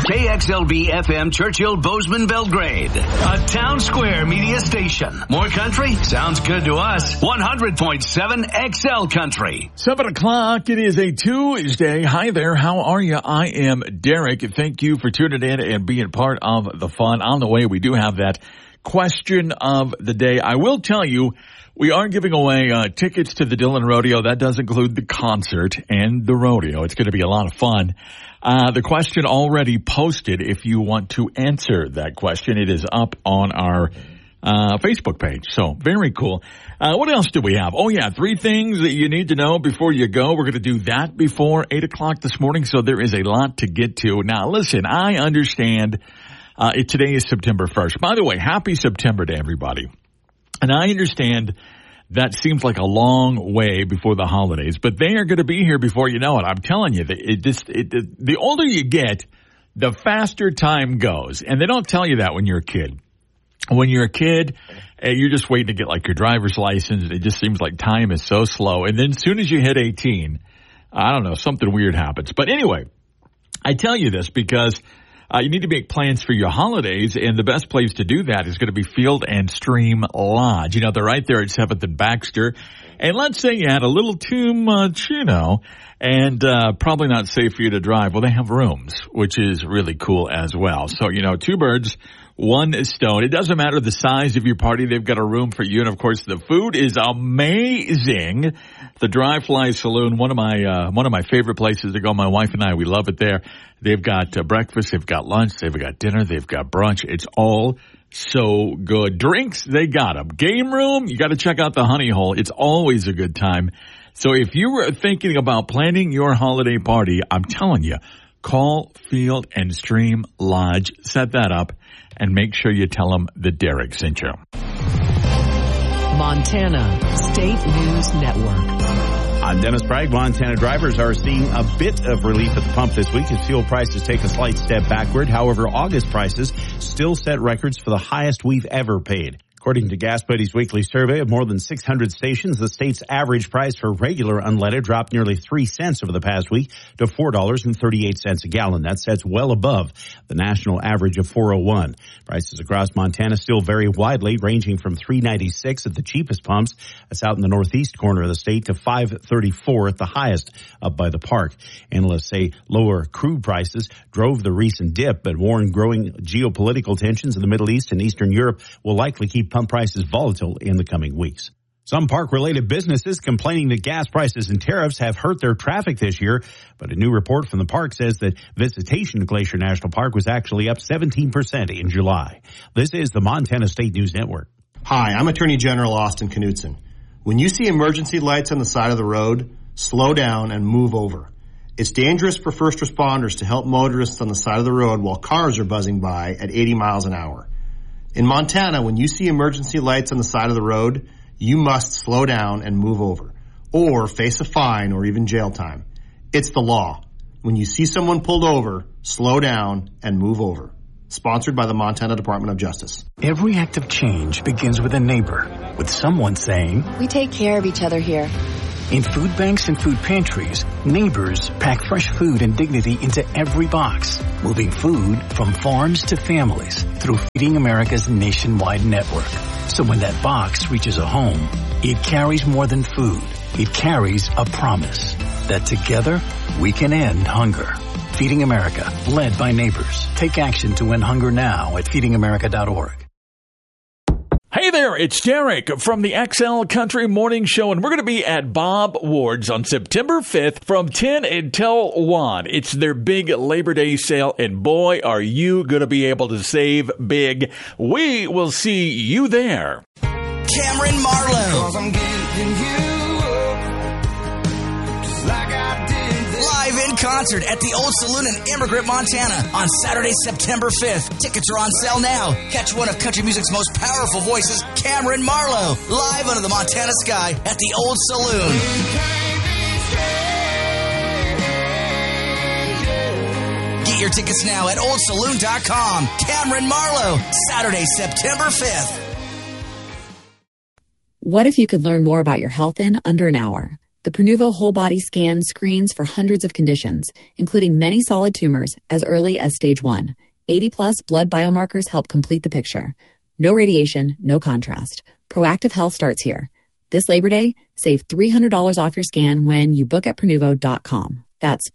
KXLB FM Churchill Bozeman Belgrade, a town square media station. More country? Sounds good to us. 100.7 XL Country. 7 o'clock. It is a Tuesday. Hi there. How are you? I am Derek. Thank you for tuning in and being part of the fun. On the way, we do have that question of the day. I will tell you, we are giving away tickets to the Dillon Rodeo. That does include the concert and the rodeo. It's going to be a lot of fun. The question already posted. If you want to answer that question, it is up on our Facebook page. So very cool. What else do we have? Oh yeah, 3 things that you need to know before you go. We're going to do that before 8 o'clock this morning. So there is a lot to get to. Now listen, I understand today is September 1st. By the way, happy September to everybody. And I understand that seems like a long way before the holidays, but they are going to be here before you know it. I'm telling you, the older you get, the faster time goes. And they don't tell you that when you're a kid. When you're a kid, you're just waiting to get like your driver's license. It just seems like time is so slow. And then as soon as you hit 18, I don't know, something weird happens. But anyway, I tell you this because you need to make plans for your holidays, and the best place to do that is going to be Field and Stream Lodge. You know, they're right there at 7th and Baxter. And let's say you had a little too much, and probably not safe for you to drive. Well, they have rooms, which is really cool as well. So, 2 birds, 1 stone. It doesn't matter the size of your party. They've got a room for you. And, of course, the food is amazing. The Dry Fly Saloon, one of my favorite places to go. My wife and I, we love it there. They've got breakfast. They've got lunch. They've got dinner. They've got brunch. It's all so good. Drinks, they got them. Game room, you got to check out the Honey Hole. It's always a good time. So if you were thinking about planning your holiday party, I'm telling you, call Field and Stream Lodge. Set that up. And make sure you tell them that Derek sent you. Montana State News Network. I'm Dennis Bragg. Montana drivers are seeing a bit of relief at the pump this week as fuel prices take a slight step backward. However, August prices still set records for the highest we've ever paid. According to Gas Buddy's weekly survey of more than 600 stations, the state's average price for regular unleaded dropped nearly 3 cents over the past week to $4.38 a gallon. That sets well above the national average of $4.01. Prices across Montana still vary widely, ranging from $3.96 at the cheapest pumps, that's out in the northeast corner of the state, to $5.34 at the highest up by the park. Analysts say lower crude prices drove the recent dip, but warn growing geopolitical tensions in the Middle East and Eastern Europe will likely keep pump prices volatile in the coming weeks. Some park-related businesses complaining that gas prices and tariffs have hurt their traffic this year, but a new report from the park says that visitation to Glacier National Park was actually up 17% in July. This is the Montana State News Network. Hi, I'm Attorney General Austin Knudsen. When you see emergency lights on the side of the road, slow down and move over. It's dangerous for first responders to help motorists on the side of the road while cars are buzzing by at 80 miles an hour. In Montana, when you see emergency lights on the side of the road, you must slow down and move over, or face a fine or even jail time. It's the law. When you see someone pulled over, slow down and move over. Sponsored by the Montana Department of Justice. Every act of change begins with a neighbor, with someone saying, "We take care of each other here." In food banks and food pantries, neighbors pack fresh food and dignity into every box, moving food from farms to families through Feeding America's nationwide network. So when that box reaches a home, it carries more than food. It carries a promise that together we can end hunger. Feeding America, led by neighbors. Take action to end hunger now at feedingamerica.org. Hey there, it's Derek from the XL Country Morning Show, and we're going to be at Bob Ward's on September 5th from 10 until 1. It's their big Labor Day sale, and boy, are you going to be able to save big. We will see you there. Cameron Marlowe. Live in concert at the Old Saloon in Emigrant, Montana on Saturday, September 5th. Tickets are on sale now. Catch one of country music's most powerful voices, Cameron Marlowe, live under the Montana sky at the Old Saloon. Get your tickets now at oldsaloon.com. Cameron Marlowe, Saturday, September 5th. What if you could learn more about your health in under an hour? The Prenuvo whole body scan screens for hundreds of conditions, including many solid tumors as early as stage 1. 80-plus blood biomarkers help complete the picture. No radiation, no contrast. Proactive health starts here. This Labor Day, save $300 off your scan when you book at Prenuvo.com. That's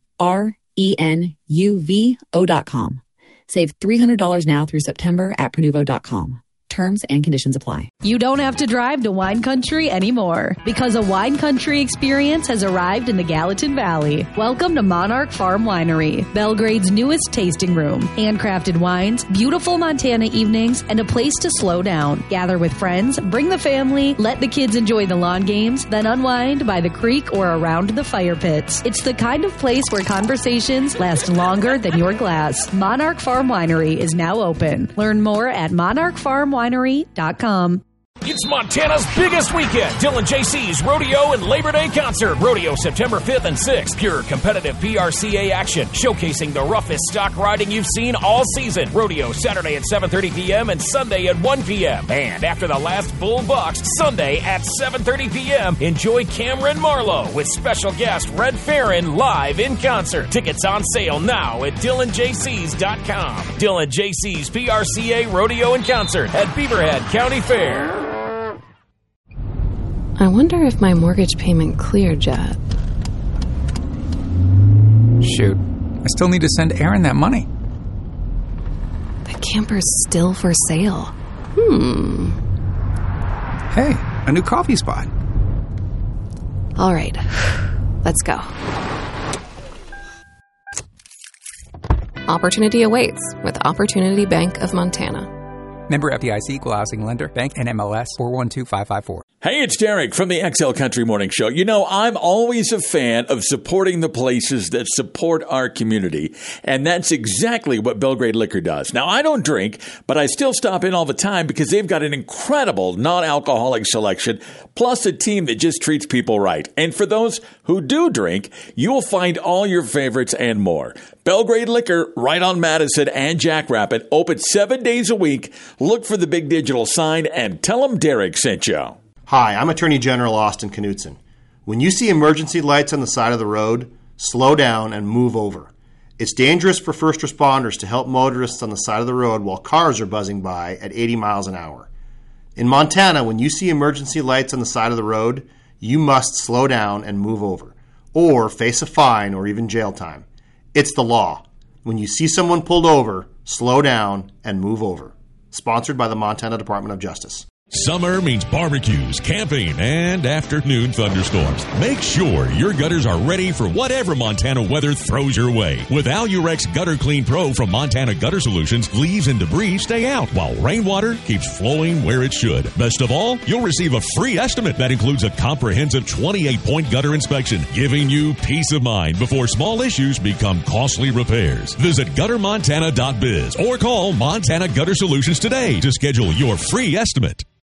Prenuvo.com. Save $300 now through September at Prenuvo.com. Terms and conditions apply. You don't have to drive to wine country anymore because a wine country experience has arrived in the Gallatin Valley. Welcome to Monarch Farm Winery, Belgrade's newest tasting room. Handcrafted wines, beautiful Montana evenings, and a place to slow down. Gather with friends, bring the family, let the kids enjoy the lawn games, then unwind by the creek or around the fire pits. It's the kind of place where conversations last longer than your glass. Monarch Farm Winery is now open. Learn more at monarchfarmwinery.com. It's Montana's biggest weekend. Dylan JC's Rodeo and Labor Day Concert. Rodeo September 5th and 6th. Pure competitive PRCA action. Showcasing the roughest stock riding you've seen all season. Rodeo Saturday at 7:30 p.m. and Sunday at 1 p.m. And after the last bull bucks, Sunday at 7:30 p.m. Enjoy Cameron Marlowe with special guest Red Farron live in concert. Tickets on sale now at DylanJC's.com. Dylan JC's PRCA Rodeo and Concert at Beaverhead County Fair. I wonder if my mortgage payment cleared yet. Shoot, I still need to send Aaron that money. The camper's still for sale. Hey, a new coffee spot. All right, let's go. Opportunity awaits with Opportunity Bank of Montana. Member FDIC, Equal Housing Lender, Bank NMLS 412554. Hey, it's Derek from the XL Country Morning Show. You know, I'm always a fan of supporting the places that support our community, and that's exactly what Belgrade Liquor does. Now, I don't drink, but I still stop in all the time because they've got an incredible non-alcoholic selection, plus a team that just treats people right. And for those who do drink, you'll find all your favorites and more. Belgrade Liquor, right on Madison and Jackrabbit, open 7 days a week. Look for the big digital sign and tell them Derek sent you. Hi, I'm Attorney General Austin Knutson. When you see emergency lights on the side of the road, slow down and move over. It's dangerous for first responders to help motorists on the side of the road while cars are buzzing by at 80 miles an hour. In Montana, when you see emergency lights on the side of the road, you must slow down and move over, or face a fine or even jail time. It's the law. When you see someone pulled over, slow down and move over. Sponsored by the Montana Department of Justice. Summer means barbecues, camping, and afternoon thunderstorms. Make sure your gutters are ready for whatever Montana weather throws your way. With Alurex Gutter Clean Pro from Montana Gutter Solutions, leaves and debris stay out while rainwater keeps flowing where it should. Best of all, you'll receive a free estimate that includes a comprehensive 28-point gutter inspection, giving you peace of mind before small issues become costly repairs. Visit guttermontana.biz or call Montana Gutter Solutions today to schedule your free estimate.